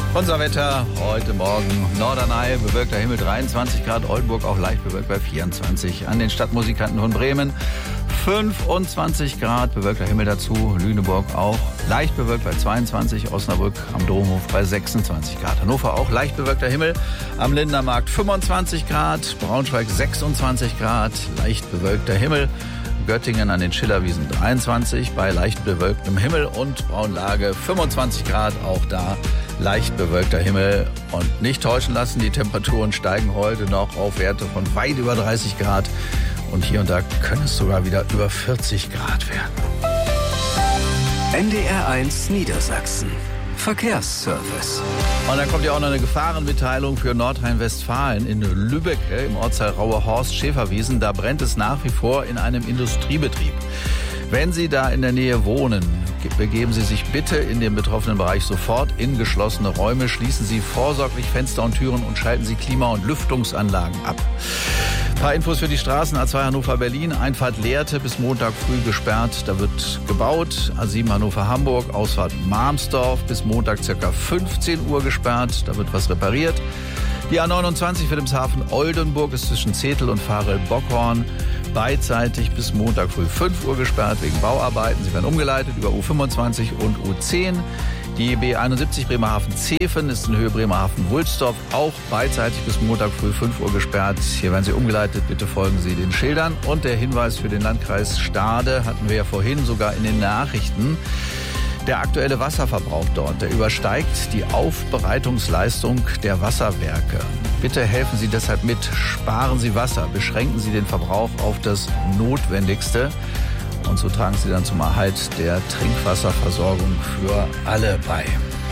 Unser Wetter heute Morgen: Norderney, bewölkter Himmel 23 Grad, Oldenburg auch leicht bewölkt bei 24. An den Stadtmusikanten von Bremen 25 Grad, bewölkter Himmel dazu. Lüneburg auch leicht bewölkt bei 22. Osnabrück am Domhof bei 26 Grad. Hannover auch leicht bewölkter Himmel. Am Lindermarkt 25 Grad. Braunschweig 26 Grad, leicht bewölkter Himmel. Göttingen an den Schillerwiesen 23 bei leicht bewölktem Himmel und Braunlage 25 Grad, auch da leicht bewölkter Himmel. Und nicht täuschen lassen, die Temperaturen steigen heute noch auf Werte von weit über 30 Grad. Und hier und da können es sogar wieder über 40 Grad werden. NDR 1 Niedersachsen. Verkehrsservice. Und dann kommt ja auch noch eine Gefahrenmitteilung für Nordrhein-Westfalen in Lübbecke im Ortsteil Rauhe-Horst-Schäferwiesen. Da brennt es nach wie vor in einem Industriebetrieb. Wenn Sie da in der Nähe wohnen, begeben Sie sich bitte in den betroffenen Bereich sofort in geschlossene Räume. Schließen Sie vorsorglich Fenster und Türen und schalten Sie Klima- und Lüftungsanlagen ab. Ein paar Infos für die Straßen: A2 Hannover-Berlin, Einfahrt Lehrte bis Montag früh gesperrt, da wird gebaut. A7 Hannover-Hamburg, Ausfahrt Marmsdorf bis Montag ca. 15 Uhr gesperrt, da wird was repariert. Die A29 Wilhelmshaven Oldenburg ist zwischen Zetel und Varel-Bockhorn beidseitig bis Montag früh 5 Uhr gesperrt wegen Bauarbeiten. Sie werden umgeleitet über U25 und U10. Die B71 Bremerhaven-Zeven ist in Höhe Bremerhaven-Wulstorf auch beidseitig bis Montag früh 5 Uhr gesperrt. Hier werden Sie umgeleitet. Bitte folgen Sie den Schildern. Und der Hinweis für den Landkreis Stade hatten wir ja vorhin sogar in den Nachrichten. Der aktuelle Wasserverbrauch dort, der übersteigt die Aufbereitungsleistung der Wasserwerke. Bitte helfen Sie deshalb mit. Sparen Sie Wasser. Beschränken Sie den Verbrauch auf das Notwendigste. Und so tragen Sie dann zum Erhalt der Trinkwasserversorgung für alle bei.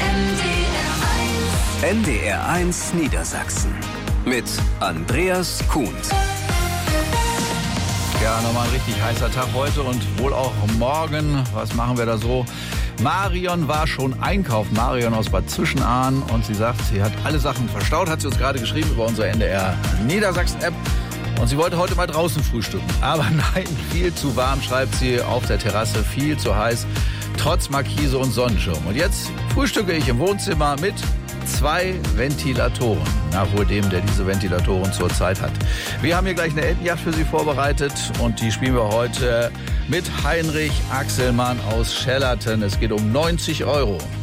NDR 1 Niedersachsen mit Andreas Kuhns. Ja, nochmal ein richtig heißer Tag heute und wohl auch morgen. Was machen wir da so? Marion war schon einkaufen. Marion aus Bad Zwischenahn. Und sie sagt, sie hat alle Sachen verstaut. Hat sie uns gerade geschrieben über unsere NDR Niedersachsen-App. Und sie wollte heute mal draußen frühstücken. Aber nein, viel zu warm, schreibt sie, auf der Terrasse, viel zu heiß, trotz Markise und Sonnenschirm. Und jetzt frühstücke ich im Wohnzimmer mit 2 Ventilatoren. Nach wohl dem, der diese Ventilatoren zurzeit hat. Wir haben hier gleich eine Entenjagd für Sie vorbereitet. Und die spielen wir heute mit Heinrich Axelmann aus Schellerten. Es geht um 90 €.